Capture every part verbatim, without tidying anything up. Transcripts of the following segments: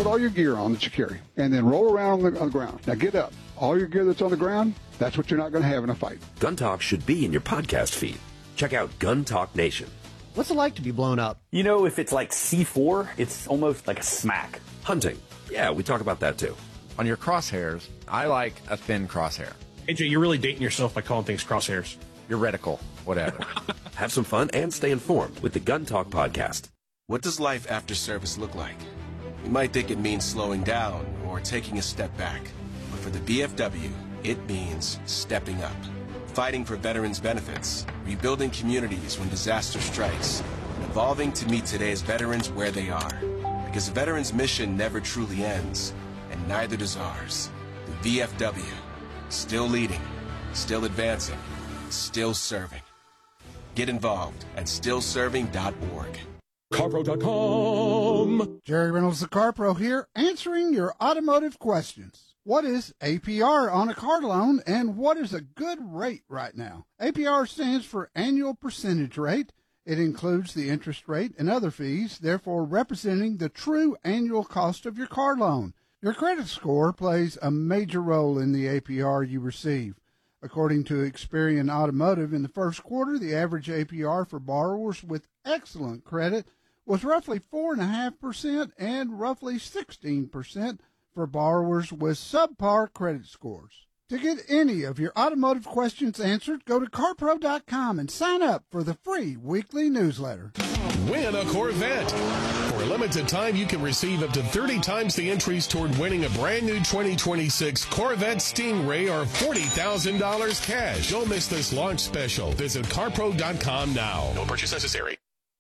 put all your gear on that you carry, and then roll around on the, on the ground. Now get up. All your gear that's on the ground, that's what you're not going to have in a fight. Gun Talk should be in your podcast feed. Check out Gun Talk Nation. What's it like to be blown up? You know, if it's like C four, it's almost like a smack. Hunting. Yeah, we talk about that too. On your crosshairs, I like a thin crosshair. A J, you're really dating yourself by calling things crosshairs. Your reticle, whatever. Have some fun and stay informed with the Gun Talk podcast. What does life after service look like? You might think it means slowing down or taking a step back. But for the V F W, it means stepping up. Fighting for veterans' benefits, rebuilding communities when disaster strikes, and evolving to meet today's veterans where they are. Because the veterans' mission never truly ends, and neither does ours. The V F W, still leading, still advancing, still serving. Get involved at still serving dot org. CarPro dot com. Jerry Reynolds, the CarPro here, answering your automotive questions. What is A P R on a car loan, and what is a good rate right now? A P R stands for annual percentage rate. It includes the interest rate and other fees, therefore representing the true annual cost of your car loan. Your credit score plays a major role in the A P R you receive. According to Experian Automotive, in the first quarter, the average A P R for borrowers with excellent credit was roughly four point five percent and roughly sixteen percent for borrowers with subpar credit scores. To get any of your automotive questions answered, go to car pro dot com and sign up for the free weekly newsletter. Win a Corvette. For a limited time, you can receive up to thirty times the entries toward winning a brand new twenty twenty-six Corvette Stingray or forty thousand dollars cash. Don't miss this launch special. Visit car pro dot com now. No purchase necessary.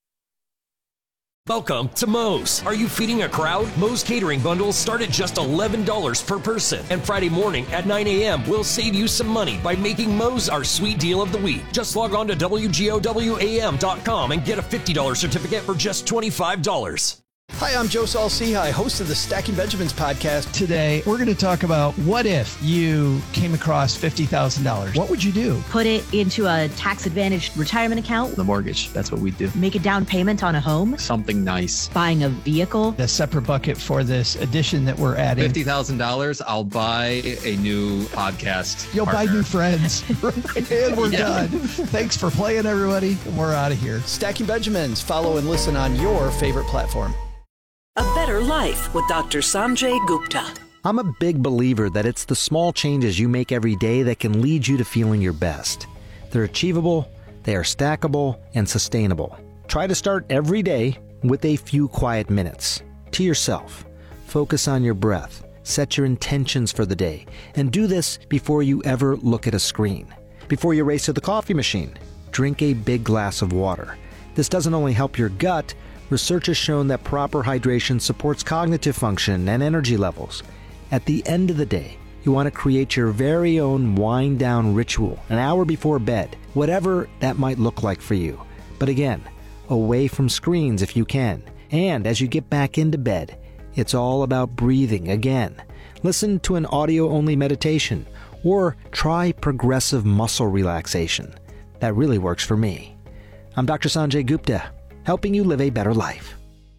Welcome to Moe's. Are you feeding a crowd? Moe's catering bundles start at just eleven dollars per person. And Friday morning at nine a.m. we'll save you some money by making Moe's our sweet deal of the week. Just log on to W G O W A M dot com and get a fifty dollars certificate for just twenty-five dollars. Hi, I'm Joe Saul-Sehy, host of the Stacking Benjamins podcast. Today, we're going to talk about what if you came across fifty thousand dollars? What would you do? Put it into a tax-advantaged retirement account. The mortgage, that's what we do. Make a down payment on a home. Something nice. Buying a vehicle. The separate bucket for this addition that we're adding. fifty thousand dollars, I'll buy a new podcast You'll partner. buy new friends. And we're yeah. done. Thanks for playing, everybody. We're out of here. Stacking Benjamins. Follow and listen on your favorite platform. A Better Life with Doctor Sanjay Gupta. I'm a big believer that it's the small changes you make every day that can lead you to feeling your best. They're achievable, they are stackable, and sustainable. Try to start every day with a few quiet minutes. To yourself. Focus on your breath. Set your intentions for the day. And do this before you ever look at a screen. Before you race to the coffee machine, drink a big glass of water. This doesn't only help your gut. Research has shown that proper hydration supports cognitive function and energy levels. At the end of the day, you want to create your very own wind-down ritual an hour before bed, whatever that might look like for you. But again, away from screens if you can. And as you get back into bed, it's all about breathing again. Listen to an audio-only meditation or try progressive muscle relaxation. That really works for me. I'm Doctor Sanjay Gupta, helping you live a better life.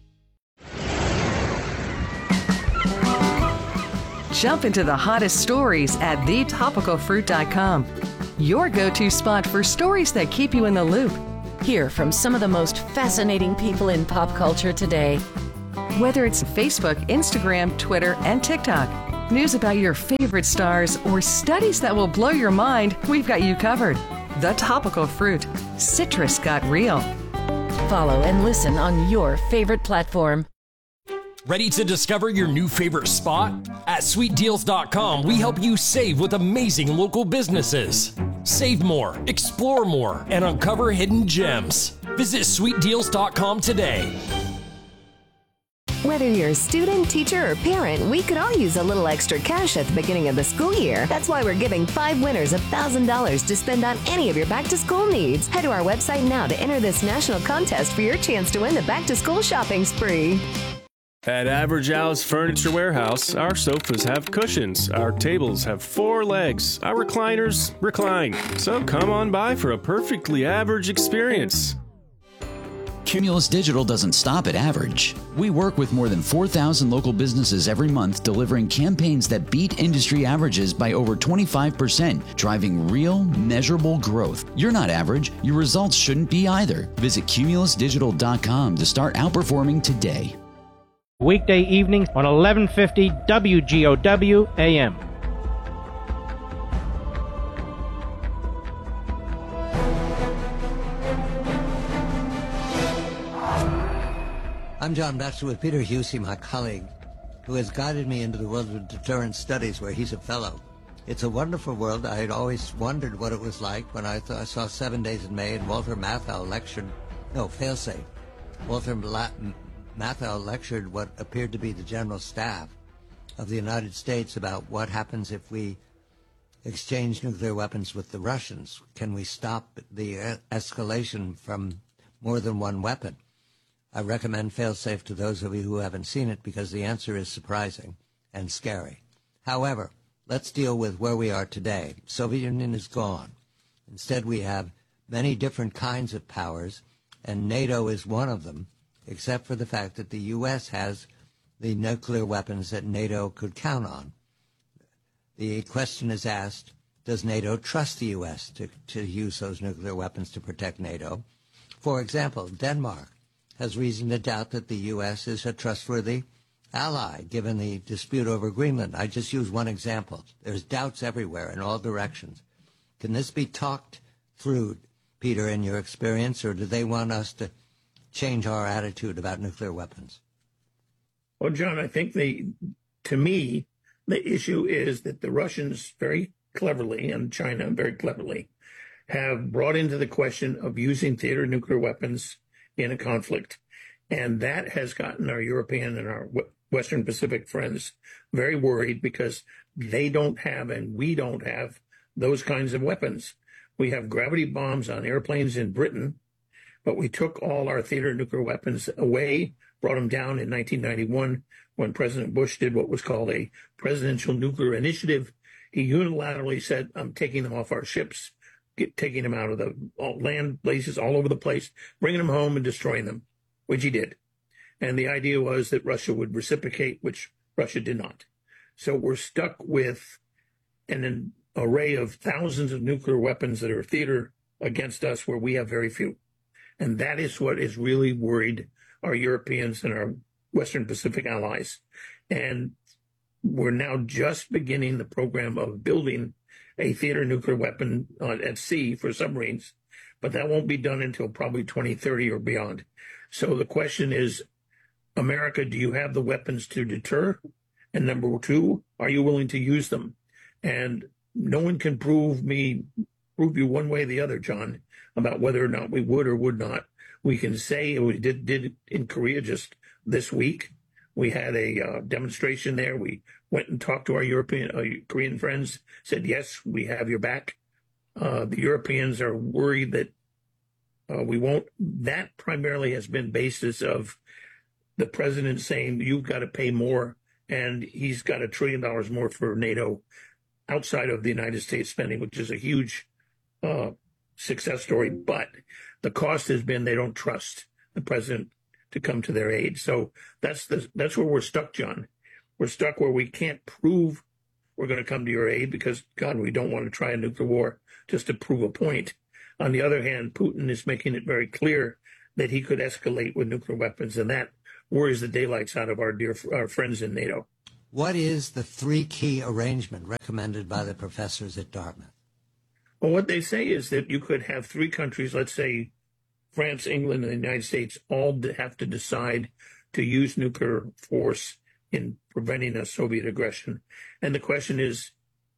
Jump into the hottest stories at the topical fruit dot com. Your go-to spot for stories that keep you in the loop. Hear from some of the most fascinating people in pop culture today. Whether it's Facebook, Instagram, Twitter, and TikTok, news about your favorite stars, or studies that will blow your mind, we've got you covered. The Topical Fruit. Citrus got real. Follow and listen on your favorite platform. Ready to discover your new favorite spot? At sweet deals dot com, we help you save with amazing local businesses. Save more, explore more, and uncover hidden gems. Visit sweet deals dot com today. Whether you're a student, teacher, or parent, we could all use a little extra cash at the beginning of the school year. That's why we're giving five winners one thousand dollars to spend on any of your back-to-school needs. Head to our website now to enter this national contest for your chance to win the back-to-school shopping spree. At Average Al's Furniture Warehouse, our sofas have cushions, our tables have four legs, our recliners recline. So come on by for a perfectly average experience. Cumulus Digital doesn't stop at average. We work with more than four thousand local businesses every month, delivering campaigns that beat industry averages by over twenty-five percent, driving real, measurable growth. You're not average. Your results shouldn't be either. Visit cumulus digital dot com to start outperforming today. Weekday evenings on eleven fifty W G O W A M. I'm John Baxter with Peter Husey, my colleague, who has guided me into the world of deterrence studies where he's a fellow. It's a wonderful world. I had always wondered what it was like when I, th- I saw Seven Days in May and Walter Matthau lectured, no, Failsafe. Walter La- Matthau lectured what appeared to be the General Staff of the United States about what happens if we exchange nuclear weapons with the Russians. Can we stop the uh, escalation from more than one weapon? I recommend Failsafe to those of you who haven't seen it because the answer is surprising and scary. However, let's deal with where we are today. Soviet Union is gone. Instead, we have many different kinds of powers, and NATO is one of them, except for the fact that the U S has the nuclear weapons that NATO could count on. The question is asked, does NATO trust the U S to, to use those nuclear weapons to protect NATO? For example, Denmark has reason to doubt that the U S is a trustworthy ally, given the dispute over Greenland. I just use one example. There's doubts everywhere in all directions. Can this be talked through, Peter, in your experience, or do they want us to change our attitude about nuclear weapons? Well, John, I think they, to me, the issue is that the Russians very cleverly, and China very cleverly, have brought into the question of using theater nuclear weapons in a conflict. And that has gotten our European and our Western Pacific friends very worried because they don't have, and we don't have, those kinds of weapons. We have gravity bombs on airplanes in Britain, but we took all our theater nuclear weapons away, brought them down in nineteen ninety-one when President Bush did what was called a presidential nuclear initiative. He unilaterally said, I'm taking them off our ships, get, taking them out of the all, land bases all over the place, bringing them home and destroying them, which he did. And the idea was that Russia would reciprocate, which Russia did not. So we're stuck with an, an array of thousands of nuclear weapons that are theater against us where we have very few. And that is what is really worried our Europeans and our Western Pacific allies. And we're now just beginning the program of building a theater nuclear weapon on, at sea for submarines, but that won't be done until probably twenty thirty or beyond. So the question is, America, do you have the weapons to deter? And number two, are you willing to use them? And no one can prove me, prove you one way or the other, John, about whether or not we would or would not. We can say we did, did it in Korea just this week. We had a uh, demonstration there. We went and talked to our European, uh, Korean friends, said, yes, we have your back. Uh, the Europeans are worried that uh, we won't. That primarily has been basis of the president saying, you've got to pay more. And he's got a trillion dollars more for NATO outside of the United States spending, which is a huge uh, success story. But the cost has been they don't trust the president to come to their aid. So that's the, that's where we're stuck, John. We're stuck where we can't prove we're going to come to your aid because, God, we don't want to try a nuclear war just to prove a point. On the other hand, Putin is making it very clear that he could escalate with nuclear weapons, and that worries the daylights out of our dear our friends in NATO. What is the three key arrangement recommended by the professors at Dartmouth? Well, what they say is that you could have three countries, let's say France, England, and the United States, all have to decide to use nuclear force in preventing a Soviet aggression. And the question is,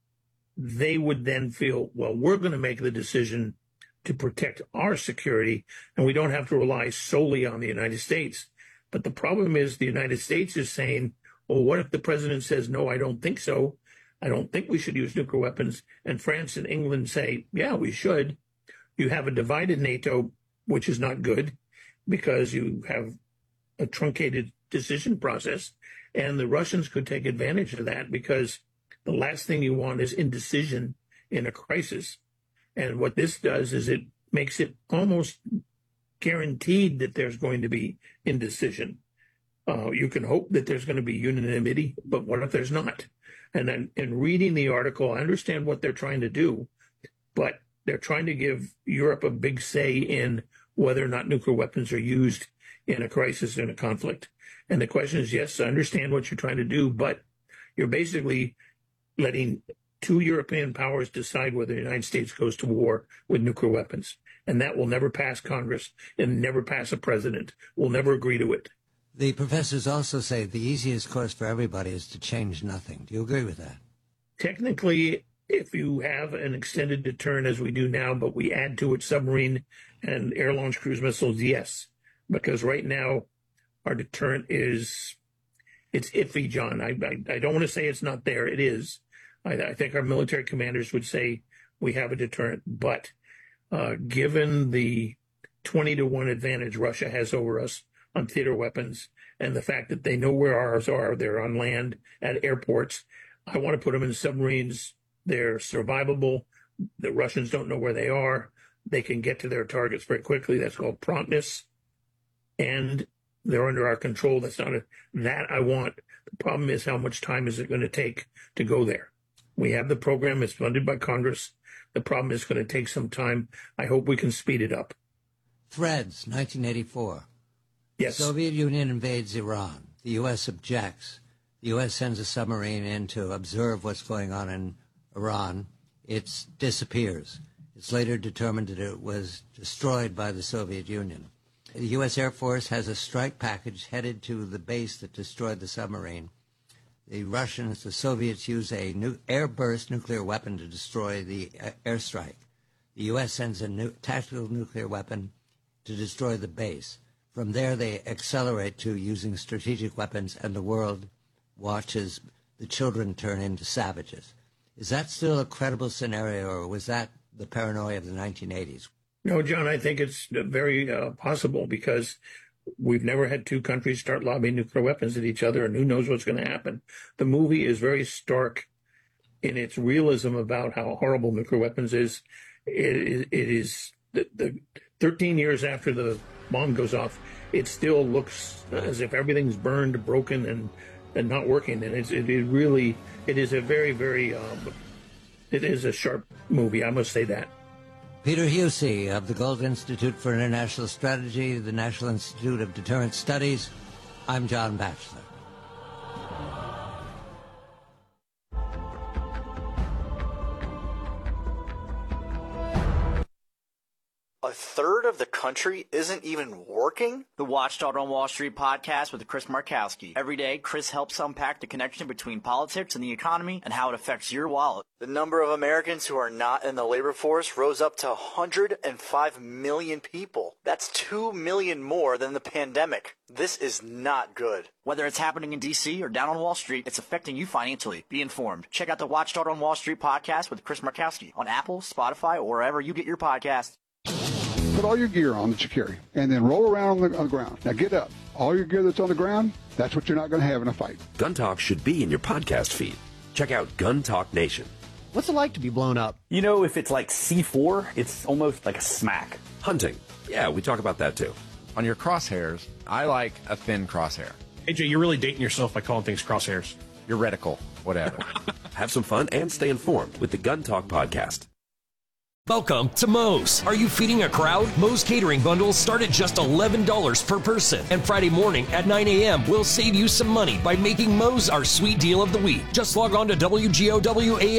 they would then feel, well, we're going to make the decision to protect our security, and we don't have to rely solely on the United States. But the problem is the United States is saying, well, what if the president says, no, I don't think so. I don't think we should use nuclear weapons. And France and England say, yeah, we should. You have a divided NATO, which is not good because you have a truncated decision process. And the Russians could take advantage of that because the last thing you want is indecision in a crisis. And what this does is it makes it almost guaranteed that there's going to be indecision. Uh, you can hope that there's going to be unanimity, but what if there's not? And then in reading the article, I understand what they're trying to do, but they're trying to give Europe a big say in whether or not nuclear weapons are used in a crisis, in a conflict. And the question is, yes, I understand what you're trying to do, but you're basically letting two European powers decide whether the United States goes to war with nuclear weapons. And that will never pass Congress and never pass a president. We'll never agree to it. The professors also say the easiest course for everybody is to change nothing. Do you agree with that? Technically, if you have an extended deterrent as we do now, but we add to it submarine and air-launched cruise missiles, yes. Because right now, our deterrent is, it's iffy, John. I, I, I don't want to say it's not there. It is. I, I think our military commanders would say we have a deterrent. But uh, given the twenty to one advantage Russia has over us on theater weapons and the fact that they know where ours are, they're on land at airports, I want to put them in submarines. They're survivable. The Russians don't know where they are. They can get to their targets very quickly. That's called promptness. And they're under our control. That's not a, that I want. The problem is, how much time is it going to take to go there? We have the program. It's funded by Congress. The problem is going to take some time. I hope we can speed it up. Threads, nineteen eighty-four. Yes. The Soviet Union invades Iran. The U S objects. The U S sends a submarine in to observe what's going on in Iran. It disappears. It's later determined that it was destroyed by the Soviet Union. The U S Air Force has a strike package headed to the base that destroyed the submarine. The Russians, the Soviets, use a nu- air-burst nuclear weapon to destroy the uh, airstrike. The U S sends a nu- tactical nuclear weapon to destroy the base. From there, they accelerate to using strategic weapons, and the world watches the children turn into savages. Is that still a credible scenario, or was that the paranoia of the nineteen eighties? No, John, I think it's very uh, possible, because we've never had two countries start lobbing nuclear weapons at each other, and who knows what's going to happen. The movie is very stark in its realism about how horrible nuclear weapons is. It, it is the, the thirteen years after the bomb goes off, it still looks as if everything's burned, broken, and, and not working. And it's, it, it really, it is a very, very, um, it is a sharp movie, I must say that. Peter Husey of the Gold Institute for International Strategy, the National Institute of Deterrent Studies. I'm John Batchelor. A third of the country isn't even working? The Watchdog on Wall Street podcast with Chris Markowski. Every day, Chris helps unpack the connection between politics and the economy and how it affects your wallet. The number of Americans who are not in the labor force rose up to one hundred five million people. That's two million more than the pandemic. This is not good. Whether it's happening in D C or down on Wall Street, it's affecting you financially. Be informed. Check out the Watchdog on Wall Street podcast with Chris Markowski on Apple, Spotify, or wherever you get your podcasts. Put all your gear on that you carry, and then roll around on the, on the ground. Now get up. All your gear that's on the ground, that's what you're not going to have in a fight. Gun Talk should be in your podcast feed. Check out Gun Talk Nation. What's it like to be blown up? You know, if it's like C four, it's almost like a smack. Hunting. Yeah, we talk about that too. On your crosshairs, I like a thin crosshair. A J, you're really dating yourself by calling things crosshairs. Your reticle, whatever. Have some fun and stay informed with the Gun Talk podcast. Welcome to Moe's. Are you feeding a crowd? Moe's catering bundles start at just eleven dollars per person. And Friday morning at nine a.m. we'll save you some money by making Moe's our sweet deal of the week. Just log on to W G O W A